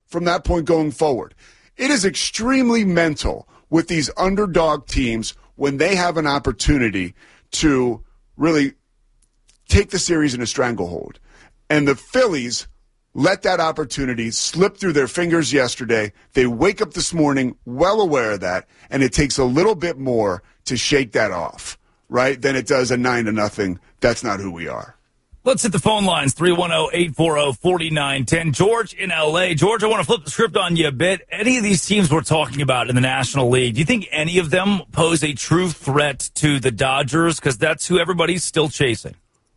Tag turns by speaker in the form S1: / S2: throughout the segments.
S1: from that point going forward. It is extremely mental with these underdog teams when they have an opportunity to really take the series in a stranglehold. And the Phillies let that opportunity slip through their fingers yesterday. They wake up this morning well aware of that, and it takes a little bit more to shake that off, right, than it does a 9-0. That's not who we are.
S2: Let's hit the phone lines, 310-840-4910. George in L.A. George, I want to flip the script on you a bit. Any of these teams we're talking about in the National League, do you think any of them pose a true threat to the Dodgers? Because that's who everybody's still chasing.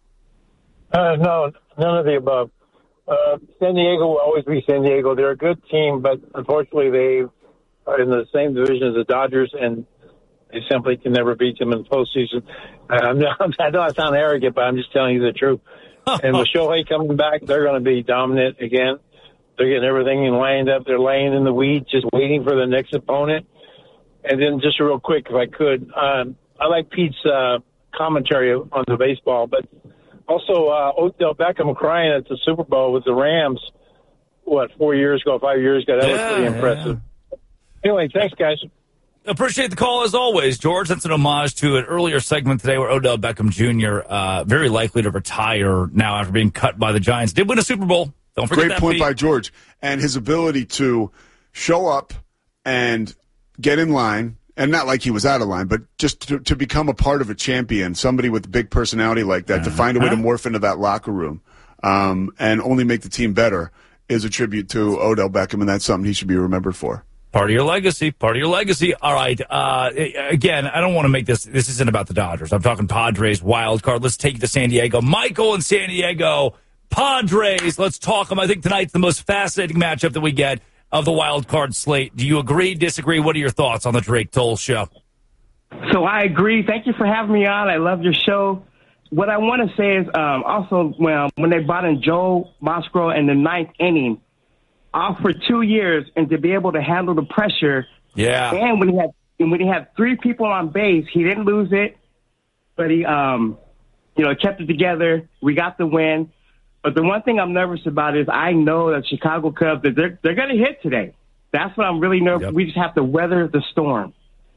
S3: No, none of the above. San Diego will always be San Diego. They're a good team, but unfortunately they are in the same division as the Dodgers, and they simply can never beat them in the postseason. I know I sound arrogant, but I'm just telling you the truth. And with Shohei coming back, they're going to be dominant again. They're getting everything lined up. They're laying in the weeds, just waiting for the next opponent. And then just real quick, if I could, I like Pete's commentary on the baseball, but also Odell Beckham crying at the Super Bowl with the Rams, 5 years ago? That was pretty impressive. Yeah. Anyway, thanks, guys.
S2: Appreciate the call as always, George. That's an homage to an earlier segment today where Odell Beckham Jr., very likely to retire now after being cut by the Giants, did win a Super Bowl. Don't forget that.
S1: Great point by George. And his ability to show up and get in line, and not like he was out of line, but just to become a part of a champion, somebody with a big personality like that, to find a way to morph into that locker room and only make the team better is a tribute to Odell Beckham, and that's something he should be remembered for.
S2: Part of your legacy. All right. Again, I don't want to make this isn't about the Dodgers. I'm talking Padres wild card. Let's take you to San Diego. Michael in San Diego, Padres. Let's talk them. I think tonight's the most fascinating matchup that we get of the wild card slate. Do you agree, disagree? What are your thoughts on the Drake Toll show?
S4: So I agree. Thank you for having me on. I love your show. What I want to say is also when they brought in Joe Musgrove in the 9th inning, off for 2 years, and to be able to handle the pressure.
S2: Yeah.
S4: And when he had 3 people on base, he didn't lose it, but he kept it together. We got the win. But the one thing I'm nervous about is I know that Chicago Cubs, they're going to hit today. That's what I'm really nervous. Yep. We just have to weather the storm.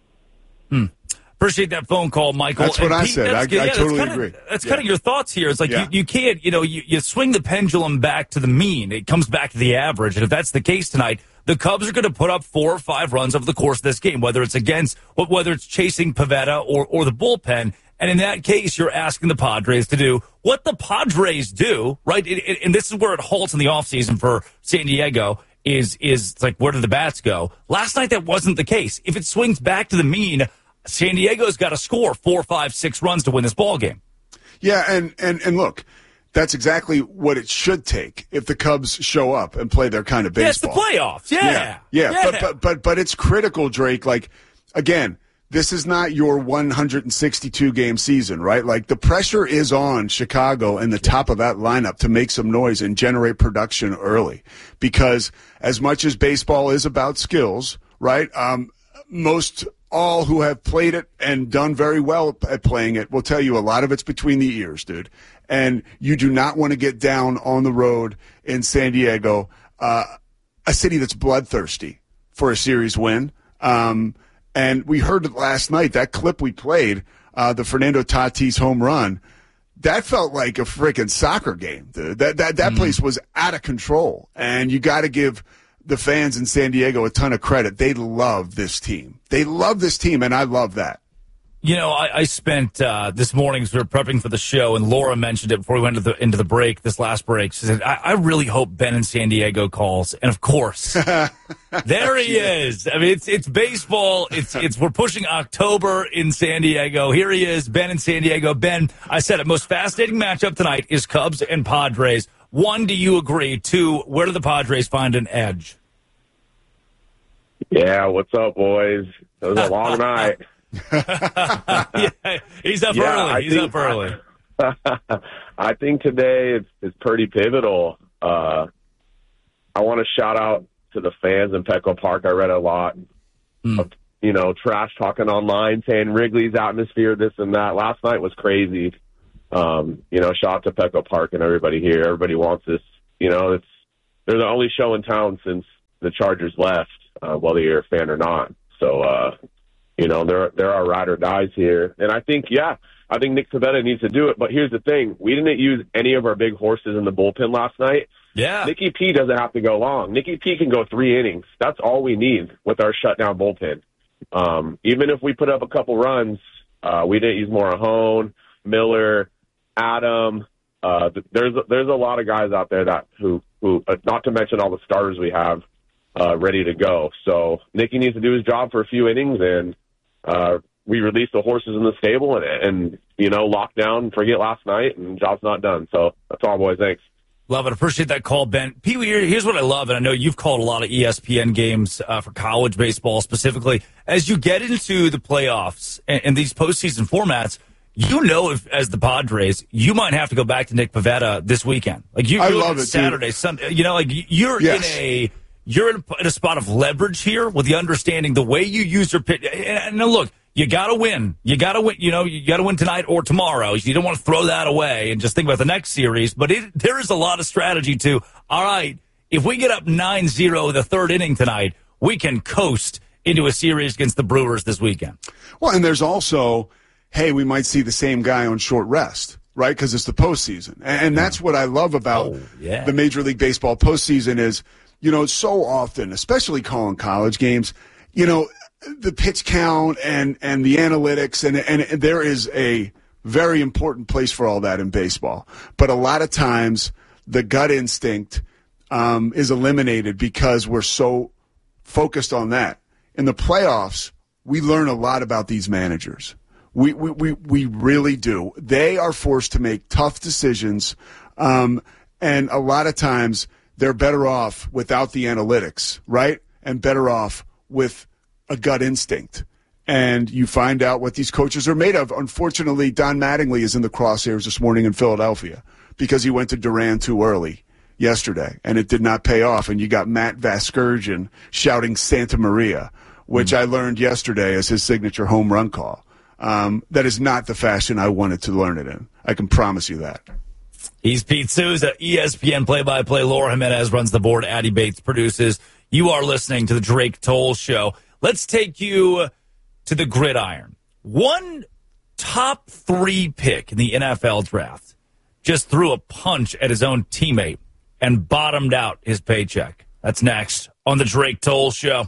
S2: Appreciate that phone call, Michael.
S1: That's what I said. I totally agree.
S2: That's kind of your thoughts here. It's like you can't, you swing the pendulum back to the mean. It comes back to the average. And if that's the case tonight, the Cubs are going to put up 4 or 5 runs over the course of this game, whether it's chasing Pivetta or the bullpen. And in that case, you're asking the Padres to do what the Padres do, right? And this is where it halts in the offseason for San Diego is it's like, where do the bats go? Last night, that wasn't the case. If it swings back to the mean, San Diego's got to score 4, 5, 6 runs to win this ball game.
S1: Yeah, and look, that's exactly what it should take if the Cubs show up and play their kind of baseball.
S2: Yeah, it's the playoffs.
S1: Yeah. But it's critical, Drake. Like, again, this is not your 162-game season, right? Like, the pressure is on Chicago and the top of that lineup to make some noise and generate production early. Because as much as baseball is about skills, right, most all who have played it and done very well at playing it will tell you a lot of it's between the ears, dude. And you do not want to get down on the road in San Diego, a city that's bloodthirsty for a series win. And we heard it last night, that clip we played, the Fernando Tatis home run, that felt like a freaking soccer game, dude. That place was out of control. And you got to give the fans in San Diego a ton of credit. They love this team. And I love that.
S2: I spent this morning sort of prepping for the show, and Laura mentioned it before we went into the break, this last break. She said, I really hope Ben in San Diego calls. And, of course, there he is. I mean, it's baseball. We're pushing October in San Diego. Here he is, Ben in San Diego. Ben, I said it, most fascinating matchup tonight is Cubs and Padres. 1, do you agree? 2, where do the Padres find an edge?
S5: Yeah, what's up, boys? It was a long night.
S2: Yeah, he's up early.
S5: I think today it's pretty pivotal. I want to shout out to the fans in Petco Park. I read a lot of, trash talking online saying Wrigley's atmosphere, this and that. Last night was crazy. Shout out to Petco Park and everybody here. Everybody wants this. They're the only show in town since the Chargers left, whether you're a fan or not. So, there are ride or dies here. And I think Nick Pivetta needs to do it. But here's the thing. We didn't use any of our big horses in the bullpen last night.
S2: Yeah.
S5: Nicky P doesn't have to go long. Nicky P can go 3 innings. That's all we need with our shutdown bullpen. Even if we put up a couple runs, we didn't use Morahone, Miller, Adam. There's a lot of guys out there who not to mention all the starters we have ready to go. So Nicky needs to do his job for a few innings, and we release the horses in the stable and lock down, forget last night, and job's not done. So that's all, boys. Thanks.
S2: Love it. Appreciate that call, Ben. Pee Wee, here's what I love, and I know you've called a lot of ESPN games for college baseball specifically. As you get into the playoffs and these postseason formats, if as the Padres, you might have to go back to Nick Pivetta this weekend. I love it. Saturday, dude. Sunday. You're in a spot of leverage here with the understanding the way you use your pitch. And look, you got to win. You got to win. You got to win tonight or tomorrow. You don't want to throw that away and just think about the next series. But there is a lot of strategy to, all right, if we get up 9-0 the third inning tonight, we can coast into a series against the Brewers this weekend.
S1: Well, and there's also, hey, we might see the same guy on short rest, right? Because it's the postseason. And that's what I love about the Major League Baseball postseason is, so often, especially calling college games, the pitch count and the analytics, and there is a very important place for all that in baseball. But a lot of times the gut instinct is eliminated because we're so focused on that. In the playoffs, we learn a lot about these managers. We really do. They are forced to make tough decisions, and a lot of times they're better off without the analytics, right? And better off with a gut instinct. And you find out what these coaches are made of. Unfortunately, Don Mattingly is in the crosshairs this morning in Philadelphia because he went to Duran too early yesterday, and it did not pay off. And you got Matt Vasgersian shouting Santa Maria, which I learned yesterday as his signature home run call. That is not the fashion I wanted to learn it in. I can promise you that.
S2: He's Pete Souza, ESPN play-by-play. Laura Jimenez runs the board. Addie Bates produces. You are listening to the Drake Toll Show. Let's take you to the gridiron. One top 3 pick in the NFL draft just threw a punch at his own teammate and bottomed out his paycheck. That's next on the Drake Toll Show.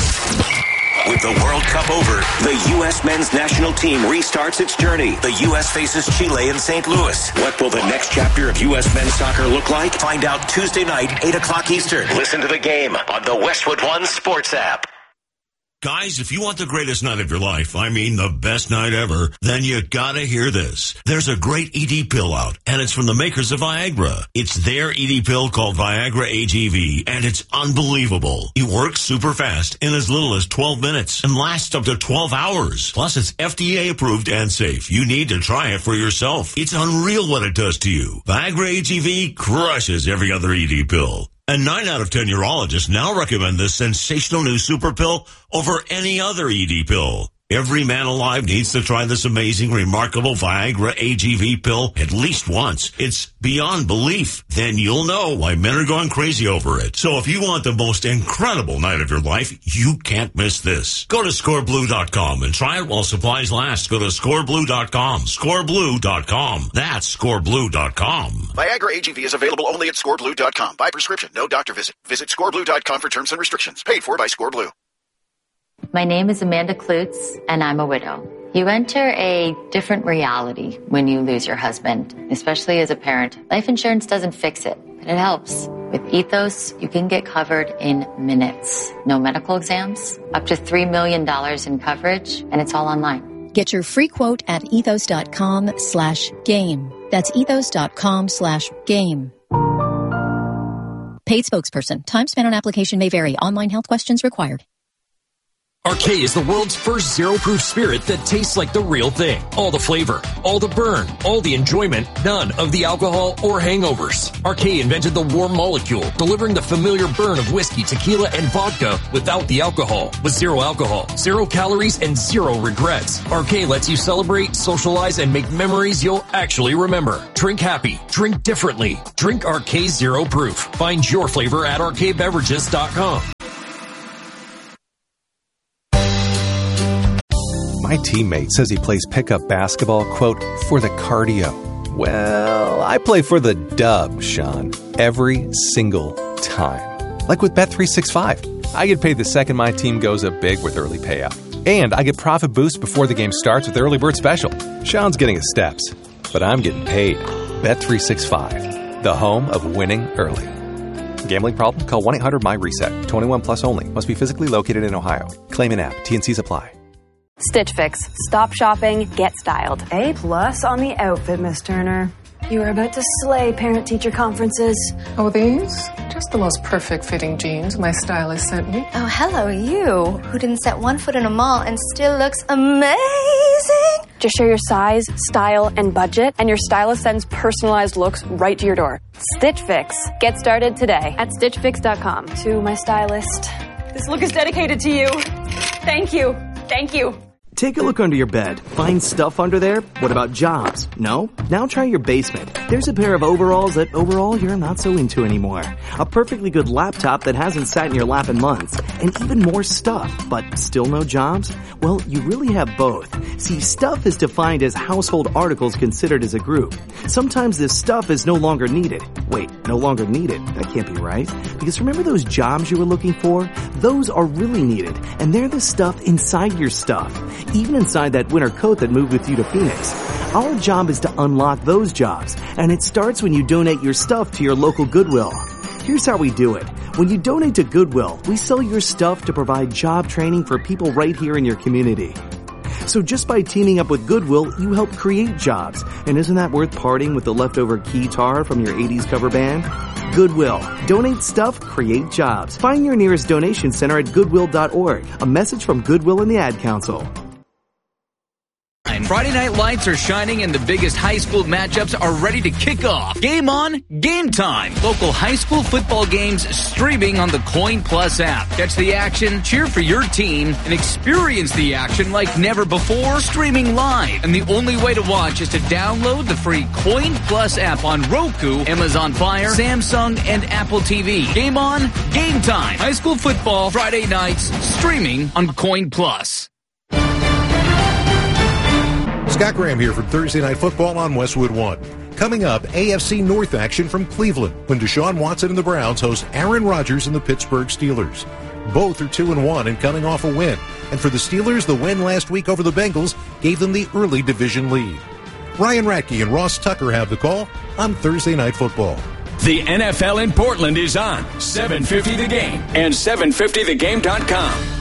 S6: With the World Cup over, the U.S. men's national team restarts its journey. The U.S. faces Chile in St. Louis. What will the next chapter of U.S. men's soccer look like? Find out Tuesday night, 8 o'clock Eastern. Listen to the game on the Westwood One Sports app.
S7: Guys, if you want the greatest night of your life, I mean the best night ever, then you gotta hear this. There's a great ED pill out, and it's from the makers of Viagra. It's their ED pill called Viagra AGV, and it's unbelievable. It works super fast in as little as 12 minutes and lasts up to 12 hours. Plus, it's FDA approved and safe. You need to try it for yourself. It's unreal what it does to you. Viagra AGV crushes every other ED pill. And 9 out of 10 urologists now recommend this sensational new super pill over any other ED pill. Every man alive needs to try this amazing, remarkable Viagra AGV pill at least once. It's beyond belief. Then you'll know why men are going crazy over it. So if you want the most incredible night of your life, you can't miss this. Go to scoreblue.com and try it while supplies last. Go to scoreblue.com. Scoreblue.com. That's scoreblue.com.
S8: Viagra AGV is available only at scoreblue.com. By prescription, no doctor visit. Visit scoreblue.com for terms and restrictions. Paid for by ScoreBlue.
S9: My name is Amanda Klutz, and I'm a widow. You enter a different reality when you lose your husband, especially as a parent. Life insurance doesn't fix it, but it helps. With Ethos, you can get covered in minutes. No medical exams, up to $3 million in coverage, and it's all online.
S10: Get your free quote at ethos.com/game. That's ethos.com/game. Paid spokesperson. Time spent on application may vary. Online health questions required.
S11: RK is the world's first zero-proof spirit that tastes like the real thing. All the flavor, all the burn, all the enjoyment, none of the alcohol or hangovers. RK invented the warm molecule, delivering the familiar burn of whiskey, tequila, and vodka without the alcohol. With zero alcohol, 0 calories, and 0 regrets. RK lets you celebrate, socialize, and make memories you'll actually remember. Drink happy. Drink differently. Drink RK Zero Proof. Find your flavor at rkbeverages.com.
S12: My teammate says he plays pickup basketball, quote, for the cardio. Well, I play for the dub, Sean, every single time. Like with Bet365. I get paid the second my team goes up big with early payout. And I get profit boost before the game starts with Early Bird Special. Sean's getting his steps, but I'm getting paid. Bet365, the home of winning early. Gambling problem? Call 1-800-MY-RESET. 21 plus only. Must be physically located in Ohio. Claim in app. T&Cs apply.
S13: Stitch Fix. Stop shopping, get styled.
S14: A+ on the outfit, Miss Turner. You are about to slay parent-teacher conferences.
S15: Oh, these? Just the most perfect fitting jeans my stylist sent me.
S16: Oh, hello, you, who didn't set one foot in a mall and still looks amazing.
S13: Just share your size, style, and budget, and your stylist sends personalized looks right to your door. Stitch Fix. Get started today at StitchFix.com.
S14: To my stylist. This look is dedicated to you. Thank you. Thank you.
S17: Take a look under your bed. Find stuff under there? What about jobs? No? Now try your basement. There's a pair of overalls that overall you're not so into anymore. A perfectly good laptop that hasn't sat in your lap in months. And even more stuff, but still no jobs? Well, you really have both. See, stuff is defined as household articles considered as a group. Sometimes this stuff is no longer needed. Wait, no longer needed? That can't be right. Because remember those jobs you were looking for? Those are really needed. And they're the stuff inside your stuff. Even inside that winter coat that moved with you to Phoenix. Our job is to unlock those jobs, and it starts when you donate your stuff to your local Goodwill. Here's how we do it. When you donate to Goodwill, we sell your stuff to provide job training for people right here in your community. So just by teaming up with Goodwill, you help create jobs. And isn't that worth parting with the leftover keytar from your 80s cover band? Goodwill. Donate stuff, create jobs. Find your nearest donation center at goodwill.org. A message from Goodwill and the Ad Council.
S18: Friday Night Lights are shining and the biggest high school matchups are ready to kick off. Game on, game time. Local high school football games streaming on the Coin Plus app. Catch the action, cheer for your team, and experience the action like never before, streaming live. And the only way to watch is to download the free Coin Plus app on Roku, Amazon Fire, Samsung, and Apple TV. Game on, game time. High school football, Friday nights, streaming on Coin Plus.
S19: Scott Graham here from Thursday Night Football on Westwood One. Coming up, AFC North action from Cleveland when Deshaun Watson and the Browns host Aaron Rodgers and the Pittsburgh Steelers. Both are 2-1 and coming off a win. And for the Steelers, the win last week over the Bengals gave them the early division lead. Ryan Ratke and Ross Tucker have the call on Thursday Night Football.
S20: The NFL in Portland is on 750 The Game and 750thegame.com.